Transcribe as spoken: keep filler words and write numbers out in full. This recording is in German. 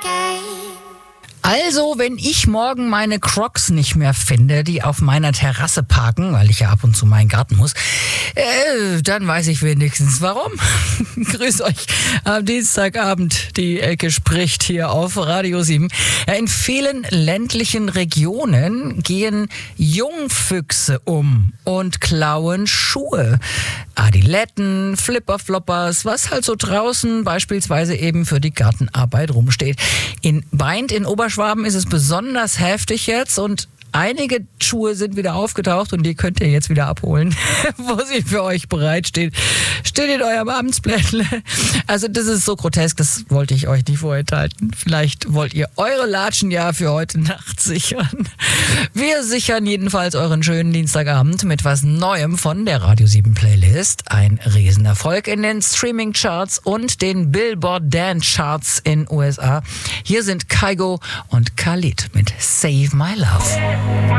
Also, wenn ich morgen meine Crocs nicht mehr finde, die auf meiner Terrasse parken, weil ich ja ab und zu meinen Garten muss, äh, dann weiß ich wenigstens warum. Grüß euch am Dienstagabend. Die Ecke spricht hier auf Radio sieben. Ja, in vielen ländlichen Regionen gehen Jungfüchse um und klauen Schuhe. Adiletten, Flipperfloppers, was halt so draußen beispielsweise eben für die Gartenarbeit rumsteht. In Beint in Oberschwaben ist es besonders heftig jetzt und einige Schuhe sind wieder aufgetaucht und die könnt ihr jetzt wieder abholen, wo sie für euch bereitstehen. Steht in eurem Amtsblättle. Also das ist so grotesk, das wollte ich euch nicht vorenthalten. Vielleicht wollt ihr eure Latschen ja für heute Nacht sichern. Wir sichern jedenfalls euren schönen Dienstagabend mit was Neuem von der Radio sieben Playlist. Ein Riesenerfolg in den Streaming-Charts und den Billboard Dance Charts in U S A. Hier sind Kygo und Khalid mit Save My Love.